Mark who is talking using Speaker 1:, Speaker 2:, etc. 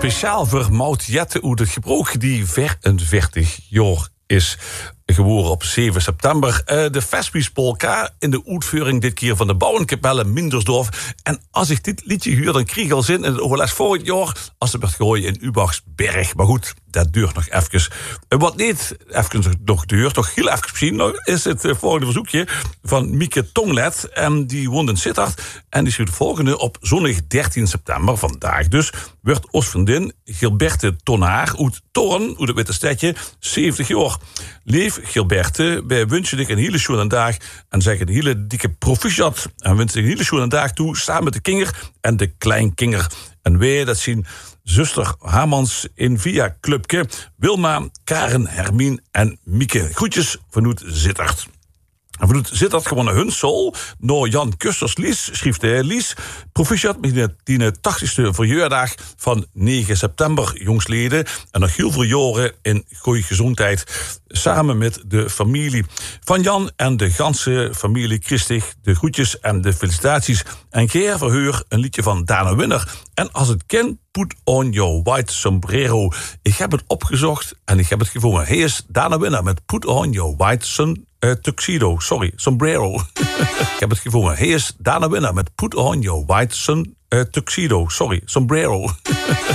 Speaker 1: speciaal voor Maud Jette uit het gebroek die 44 jaar is geboren op 7 september. De Vespespolka in de uitvoering dit keer van de Bouwenkapelle Mindersdorf. En als ik dit liedje huur, dan kreeg ik al zin in het overles vorig jaar als het werd gegooid in Ubachsberg. Maar goed, dat duurt nog even. Wat niet even nog duurt, toch heel even misschien, is het volgende verzoekje van Mieke Tonglet. En die woont in Sittard. En die schreef de volgende op zondag 13 september, vandaag dus, werd ons vriendin Gilberte Tonaar uit Torn, uit het Witte Stedje, 70 jaar. Leef Gilberte, wij wensen je een hele schone dag en zeggen een hele dikke proficiat. En wensen je een hele schone dag toe, samen met de kinger en de kleinkinger. En wij, dat zien zuster Hamans in Via Clubke, Wilma, Karen, Hermien en Mieke. Groetjes vanuit Sittard. En vanuit Sittard gewoon naar hun soul. Door Jan Kusters Lies, schreef de Lies. Proficiat met die 80ste verjaardag van 9 september, jongsleden. En nog heel veel jaren in goede gezondheid. Samen met de familie van Jan en de ganse familie Christig. De groetjes en de felicitaties. En Geer verheur een liedje van Dana Winner. En als het kind, put on your white sombrero. Ik heb het opgezocht en ik heb het gevonden. Hij is Dana Winner met put on your white sombrero. Ik heb het gevonden. Hij is Dana Winner met put on your white sombrero.